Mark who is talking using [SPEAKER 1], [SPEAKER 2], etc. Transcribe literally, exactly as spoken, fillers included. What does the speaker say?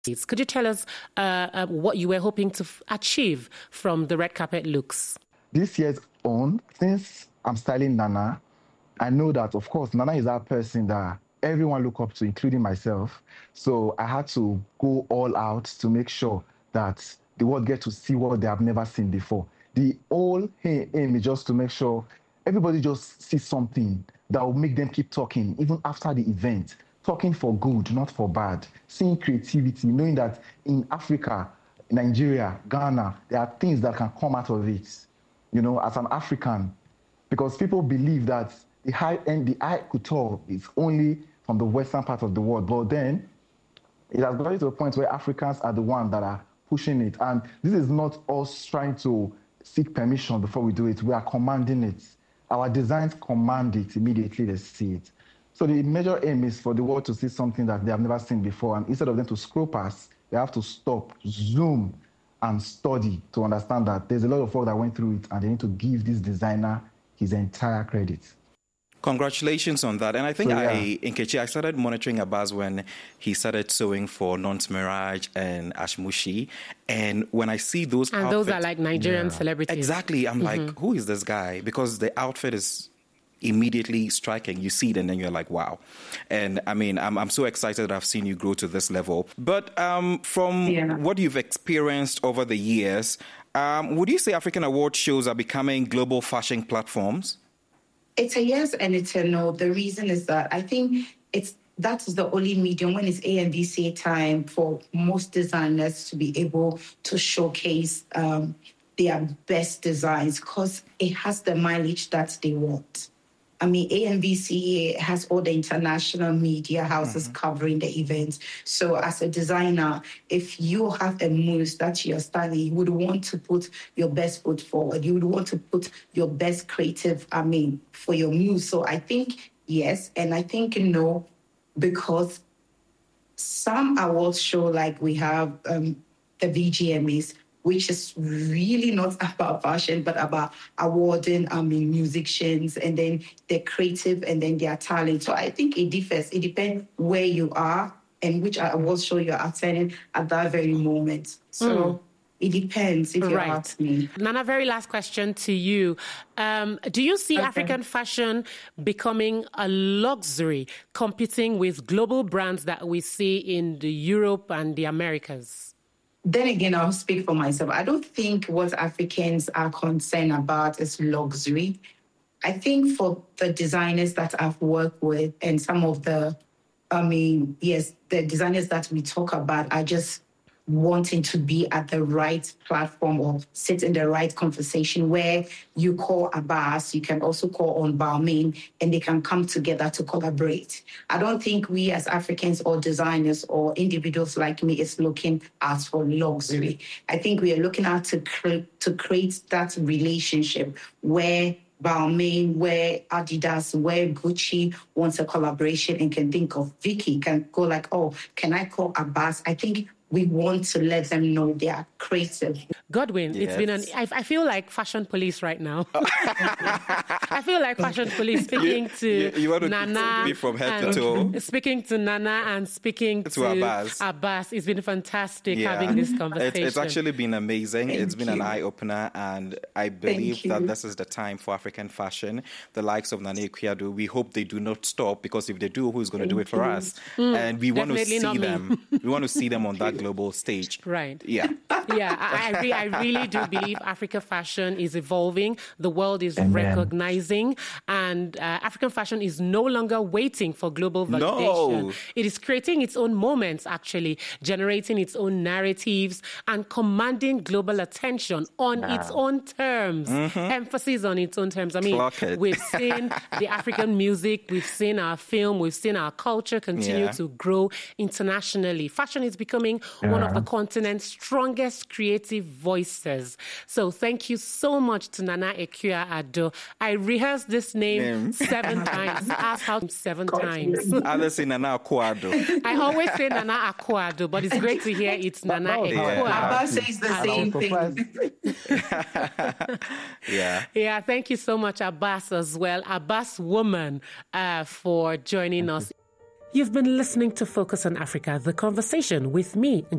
[SPEAKER 1] Could you tell us uh, uh, what you were hoping to f- achieve from the red carpet looks?
[SPEAKER 2] This year's own, since I'm styling Nana, I know that, of course, Nana is that person that everyone look up to, including myself. So I had to go all out to make sure that the world get to see what they have never seen before. The whole aim is just to make sure everybody just sees something that will make them keep talking, even after the event. Talking for good, not for bad. Seeing creativity, knowing that in Africa, Nigeria, Ghana, there are things that can come out of it, you know, as an African. Because people believe that the high end, the high couture is only from the western part of the world. But then it has gotten to a point where Africans are the ones that are pushing it. And this is not us trying to seek permission before we do it. We are commanding it. Our designs command it immediately they see it. So the major aim is for the world to see something that they have never seen before. And instead of them to scroll past, they have to stop, zoom, and study to understand that there's a lot of work that went through it, and they need to give this designer his entire credit.
[SPEAKER 3] Congratulations on that. And I think
[SPEAKER 2] so, yeah.
[SPEAKER 3] I, Nkechi, I started monitoring Abbas when he started sewing for Nons Mirage and Ashmushi. And when I see those
[SPEAKER 1] And
[SPEAKER 3] outfits,
[SPEAKER 1] those are like Nigerian yeah. celebrities.
[SPEAKER 3] Exactly. I'm mm-hmm. like, who is this guy? Because the outfit is immediately striking. You see it and then you're like, wow. And I mean, I'm I'm so excited that I've seen you grow to this level. But um, from yeah. what you've experienced over the years, um, would you say African award shows are becoming global fashion platforms?
[SPEAKER 4] It's a yes and it's a no. The reason is that I think it's that is the only medium when it's A M V C A time for most designers to be able to showcase um, their best designs because it has the mileage that they want. I mean, A M V C A has all the international media houses mm-hmm. covering the events. So as a designer, if you have a mousse that you're styling, you would want to put your best foot forward. You would want to put your best creative, I mean, for your mousse. So I think yes, and I think no, because some awards show like we have um, the V G M As, which is really not about fashion, but about awarding, I mean, musicians and then their creative and then their talent. So I think it differs. It depends where you are and which awards show you're attending at that very moment. So mm. it depends if you
[SPEAKER 1] right.
[SPEAKER 4] ask me.
[SPEAKER 1] Nana, very last question to you. Um, do you see okay. African fashion becoming a luxury, competing with global brands that we see in the Europe and the Americas?
[SPEAKER 4] Then again, I'll speak for myself. I don't think what Africans are concerned about is luxury. I think for the designers that I've worked with and some of the, I mean, yes, the designers that we talk about are just wanting to be at the right platform or sit in the right conversation where you call Abbas, you can also call on Balmain, and they can come together to collaborate. I don't think we as Africans or designers or individuals like me is looking at for luxury. I think we are looking at to, cre- to create that relationship where Balmain, where Adidas, where Gucci wants a collaboration and can think of Vicky, can go like, oh, can I call Abbas? I think we want to let them know they are creative.
[SPEAKER 1] Godwin, yes. It's been an... I, I feel like fashion police right now. I feel like fashion police speaking to you, you want to Nana.
[SPEAKER 3] Be from head to toe.
[SPEAKER 1] Speaking to Nana and speaking to,
[SPEAKER 3] to Abbas.
[SPEAKER 1] Abbas. It's been fantastic yeah. having this conversation.
[SPEAKER 3] It, it's actually been amazing.
[SPEAKER 4] Thank
[SPEAKER 3] it's been
[SPEAKER 4] you.
[SPEAKER 3] an eye-opener, and I believe that this is the time for African fashion. The likes of Nana Akua-Addo, we hope they do not stop, because if they do, who's going to do it for you. us? Mm, and we want to see them. We want to see them on that global stage.
[SPEAKER 1] Right.
[SPEAKER 3] Yeah.
[SPEAKER 1] Yeah, I, I, re- I really do believe Africa fashion is evolving. The world is Amen. recognizing, and uh, African fashion is no longer waiting for global validation.
[SPEAKER 3] No.
[SPEAKER 1] It is creating its own moments, actually, generating its own narratives and commanding global attention on wow. its own terms, mm-hmm. emphasis on its own terms. I mean, we've seen the African music, we've seen our film, we've seen our culture continue yeah. to grow internationally. Fashion is becoming yeah. one of the continent's strongest creative voices. So thank you so much to Nana Akua-Addo. I rehearsed this name, name. seven times. Ask how seven God times.
[SPEAKER 3] I say Nana Akua-Addo.
[SPEAKER 1] I always say Nana Akua-Addo, but it's great to hear it's Nana Akua-Addo.
[SPEAKER 4] Abbas says the same thing.
[SPEAKER 3] yeah.
[SPEAKER 1] Yeah, thank you so much, Abbas, as well. Abbas Woman, uh, for joining us. You've been listening to Focus on Africa, the conversation with me,